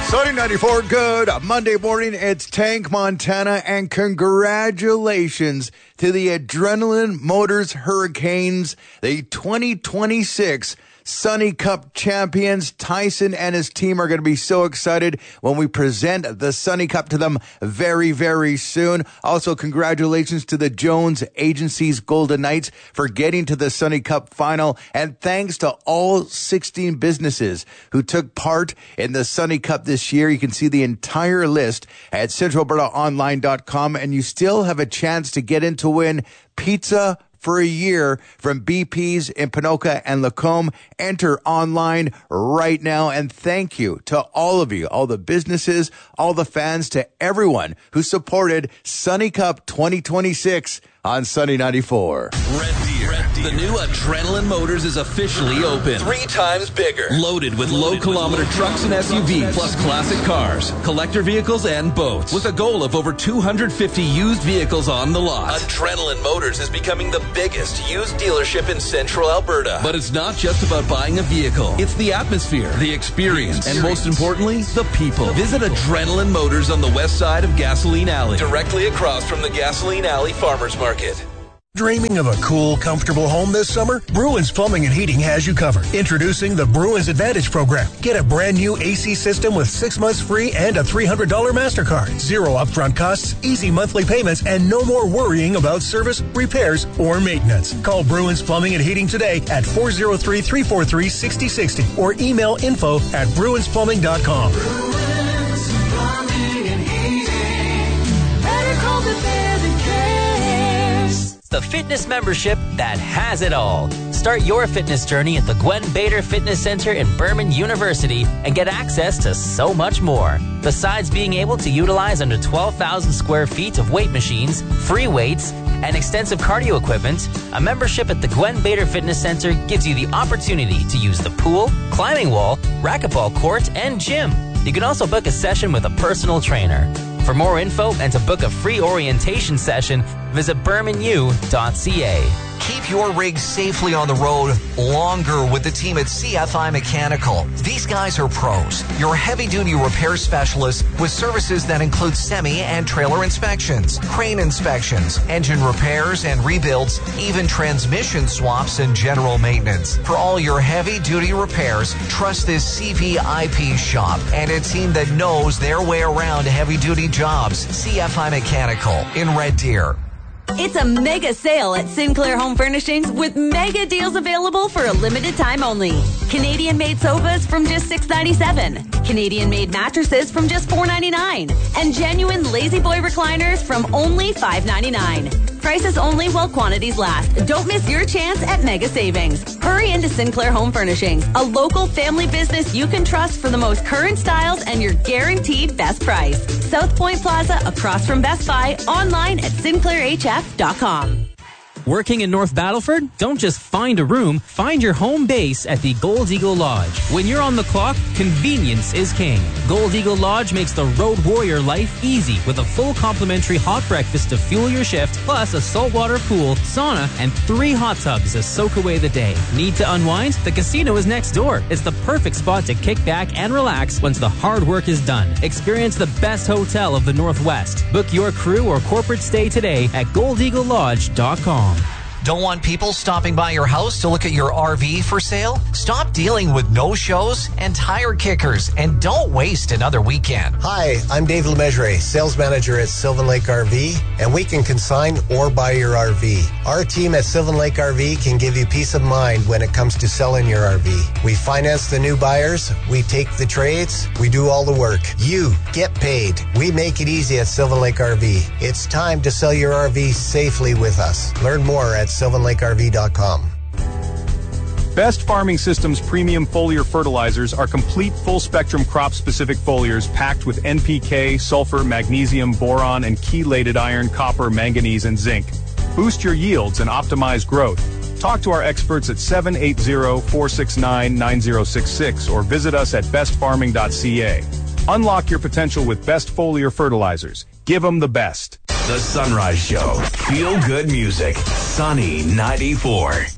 Sunny 94, good Monday morning. It's Tank Montana, and congratulations to the Adrenaline Motors Hurricanes, the 2026 Sunny Cup champions. Tyson and his team are going to be so excited when we present the Sunny Cup to them very, very soon. Also, congratulations to the Jones Agency's Golden Knights for getting to the Sunny Cup final. And thanks to all 16 businesses who took part in the Sunny Cup this year. You can see the entire list at centralalbertaonline.com, and you still have a chance to get in to win pizza for a year from BP's in Ponoka and Lacombe. Enter online right now. And thank you to all of you, all the businesses, all the fans, to everyone who supported Sunny Cup 2026 on Sunny 94. Red Deer. The new Adrenaline Motors is officially open. 3 times bigger. Loaded with low-kilometer trucks and SUVs, plus classic cars, collector vehicles, and boats. With a goal of over 250 used vehicles on the lot. Adrenaline Motors is becoming the biggest used dealership in Central Alberta. But it's not just about buying a vehicle. It's the atmosphere, the experience, and most importantly, the people. Visit Adrenaline Motors on the west side of Gasoline Alley, directly across from the Gasoline Alley Farmers Market. Dreaming of a cool, comfortable home this summer? Bruins Plumbing and Heating has you covered. Introducing the Bruins Advantage Program. Get a brand new AC system with 6 months free and a $300 MasterCard. Zero upfront costs, easy monthly payments, and no more worrying about service, repairs, or maintenance. Call Bruins Plumbing and Heating today at 403-343-6060 or email info@bruinsplumbing.com. Bruins Plumbing and Heating. Better call the bear that cares. The fitness membership that has it all. Start your fitness journey at the Gwen Bader Fitness Center in Berman University and get access to so much more. Besides being able to utilize under 12,000 square feet of weight machines, free weights, and extensive cardio equipment, a membership at the Gwen Bader Fitness Center gives you the opportunity to use the pool, climbing wall, racquetball court, and gym. You can also book a session with a personal trainer. For more info and to book a free orientation session, visit bermanu.ca. Keep your rig safely on the road longer with the team at CFI Mechanical. These guys are pros. Your heavy-duty repair specialists with services that include semi and trailer inspections, crane inspections, engine repairs and rebuilds, even transmission swaps and general maintenance. For all your heavy-duty repairs, trust this CVIP shop and a team that knows their way around heavy-duty jobs. CFI Mechanical in Red Deer. It's a mega sale at Sinclair Home Furnishings with mega deals available for a limited time only. Canadian-made sofas from just $6.97. Canadian-made mattresses from just $4.99. And genuine Lazy Boy recliners from only $5.99. Prices only while quantities last. Don't miss your chance at mega savings. Hurry into Sinclair Home Furnishings, a local family business you can trust for the most current styles and your guaranteed best price. South Point Plaza across from Best Buy, online at sinclairhf.com. Working in North Battleford? Don't just find a room, find your home base at the Gold Eagle Lodge. When you're on the clock, convenience is king. Gold Eagle Lodge makes the road warrior life easy with a full complimentary hot breakfast to fuel your shift, plus a saltwater pool, sauna, and 3 hot tubs to soak away the day. Need to unwind? The casino is next door. It's the perfect spot to kick back and relax once the hard work is done. Experience the best hotel of the Northwest. Book your crew or corporate stay today at goldeaglelodge.com. Don't want people stopping by your house to look at your RV for sale? Stop dealing with no-shows and tire kickers, and don't waste another weekend. Hi, I'm Dave Lemessurier, sales manager at Sylvan Lake RV, and we can consign or buy your RV. Our team at Sylvan Lake RV can give you peace of mind when it comes to selling your RV. We finance the new buyers, we take the trades, we do all the work. You get paid. We make it easy at Sylvan Lake RV. It's time to sell your RV safely with us. Learn more at sylvanlakerv.com. Best Farming Systems premium foliar fertilizers are complete full-spectrum crop-specific foliars packed with NPK, sulfur, magnesium, boron, and chelated iron, copper, manganese, and zinc. Boost your yields and optimize growth. Talk to our experts at 780-469-9066 or visit us at bestfarming.ca. Unlock your potential with Best Foliar Fertilizers. Give them the best. The Sunrise Show. Feel good music. Sunny 94.